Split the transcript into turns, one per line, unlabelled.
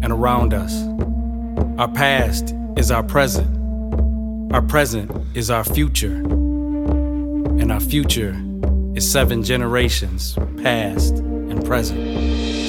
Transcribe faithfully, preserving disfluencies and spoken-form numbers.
and around us. Our past is our present. Our present is our future. And our future is seven generations past and present.